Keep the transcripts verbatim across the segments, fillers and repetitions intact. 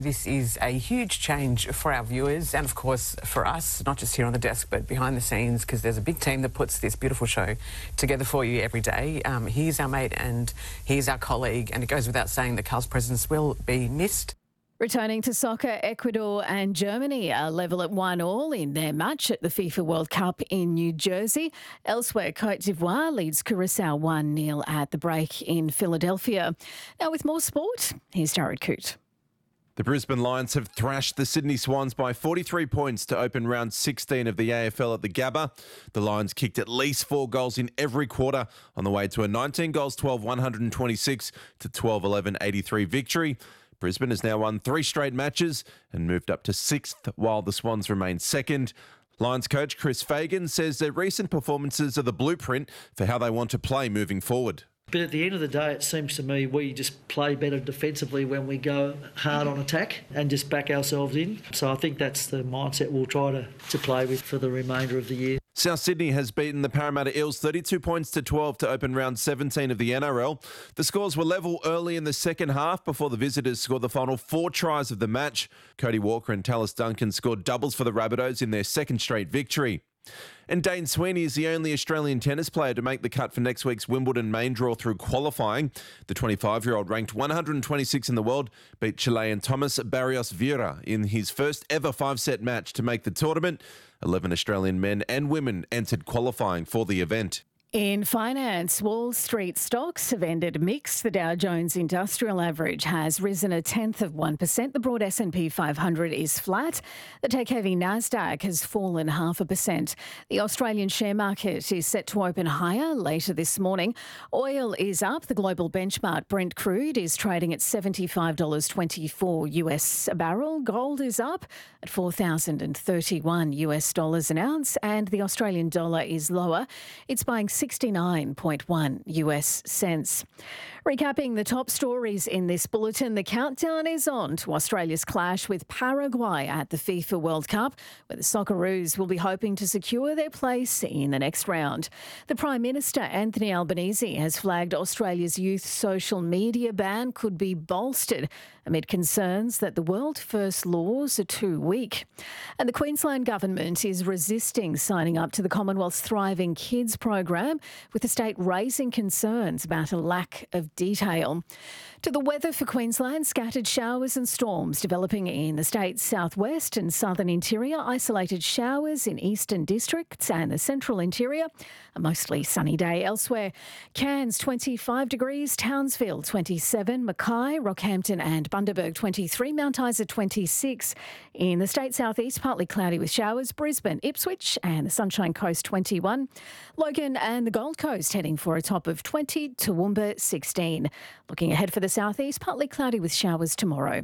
This is a huge change for our viewers and, of course, for us, not just here on the desk, but behind the scenes, because there's a big team that puts this beautiful show together for you every day. Um, he's our mate and he's our colleague, and it goes without saying that Carl's presence will be missed. Returning to soccer, Ecuador and Germany are level at one all in their match at the FIFA World Cup in New Jersey. Elsewhere, Cote d'Ivoire leads Curaçao one nil at the break in Philadelphia. Now, with more sport, here's Jared Coote. The Brisbane Lions have thrashed the Sydney Swans by forty-three points to open round sixteen of the A F L at the Gabba. The Lions kicked at least four goals in every quarter on the way to a nineteen goals twelve one twenty-six to twelve eleven eighty-three victory. Brisbane has now won three straight matches and moved up to sixth, while the Swans remain second. Lions coach Chris Fagan says their recent performances are the blueprint for how they want to play moving forward. But at the end of the day, it seems to me we just play better defensively when we go hard on attack and just back ourselves in. So I think that's the mindset we'll try to, to play with for the remainder of the year. South Sydney has beaten the Parramatta Eels thirty-two points to twelve to open round seventeen of the N R L. The scores were level early in the second half before the visitors scored the final four tries of the match. Cody Walker and Tallis Duncan scored doubles for the Rabbitohs in their second straight victory. And Dane Sweeney is the only Australian tennis player to make the cut for next week's Wimbledon main draw through qualifying. The twenty-five-year-old, ranked one hundred twenty-six in the world, beat Chilean Thomas Barrios Vieira in his first ever five-set match to make the tournament. eleven Australian men and women entered qualifying for the event. In finance, Wall Street stocks have ended mixed. The Dow Jones Industrial Average has risen a tenth of one percent. The broad S and P five hundred is flat. The tech-heavy Nasdaq has fallen half a percent. The Australian share market is set to open higher later this morning. Oil is up. The global benchmark Brent crude is trading at seventy-five dollars twenty-four U S a barrel. Gold is up at four thousand thirty-one U S dollars an ounce, and the Australian dollar is lower. It's buying sixty-nine point one U S cents. Recapping the top stories in this bulletin, the countdown is on to Australia's clash with Paraguay at the FIFA World Cup, where the Socceroos will be hoping to secure their place in the next round. The Prime Minister, Anthony Albanese, has flagged Australia's youth social media ban could be bolstered amid concerns that the world first laws are too weak. And the Queensland government is resisting signing up to the Commonwealth's Thriving Kids program, with the state raising concerns about a lack of detail. To the weather for Queensland, scattered showers and storms developing in the state's southwest and southern interior, isolated showers in eastern districts and the central interior. A mostly sunny day elsewhere. Cairns twenty-five degrees, Townsville twenty-seven, Mackay, Rockhampton and Bundaberg twenty-three, Mount Isa twenty-six. In the state southeast, partly cloudy with showers, Brisbane, Ipswich and the Sunshine Coast twenty-one. Logan and the Gold Coast heading for a top of twenty, Toowoomba sixteen. Looking ahead for the southeast, partly cloudy with showers tomorrow.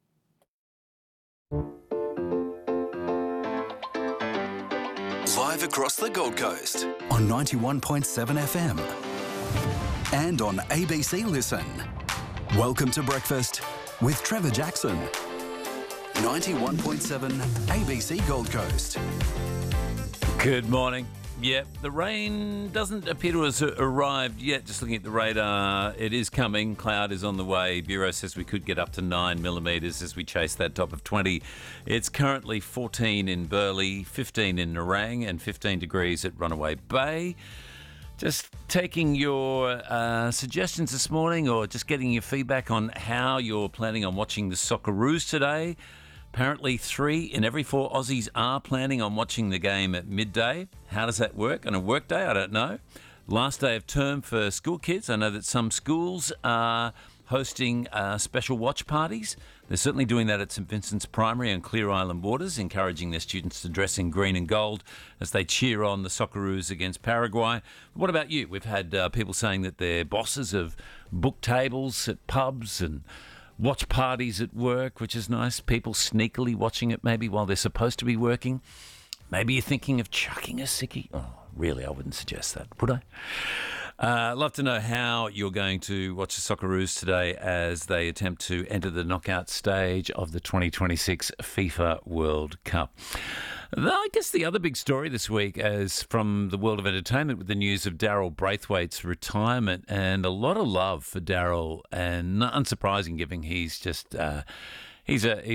Live across the Gold Coast on ninety-one point seven F M and on A B C Listen. Welcome to breakfast with Trevor Jackson. ninety-one point seven A B C Gold Coast. Good morning. Yeah, the rain doesn't appear to have arrived yet. Just looking at the radar, it is coming. Cloud is on the way. Bureau says we could get up to nine millimetres as we chase that top of twenty. It's currently fourteen in Burleigh, fifteen in Nerang and fifteen degrees at Runaway Bay. Just taking your uh, suggestions this morning, or just getting your feedback on how you're planning on watching the Socceroos today. Apparently three in every four Aussies are planning on watching the game at midday. How does that work on a work day? I don't know. Last day of term for school kids. I know that some schools are hosting uh, special watch parties. They're certainly doing that at St Vincent's Primary on Clear Island Waters, encouraging their students to dress in green and gold as they cheer on the Socceroos against Paraguay. What about you? We've had uh, people saying that their bosses have booked tables at pubs and watch parties at work, which is nice. People sneakily watching it maybe while they're supposed to be working. Maybe you're thinking of chucking a sickie. Oh, really, I wouldn't suggest that, would I? Uh, I'd love to know how you're going to watch the Socceroos today as they attempt to enter the knockout stage of the twenty twenty-six FIFA World Cup. I guess the other big story this week is from the world of entertainment, with the news of Daryl Braithwaite's retirement, and a lot of love for Daryl, and not unsurprising given he's just... Uh, he's a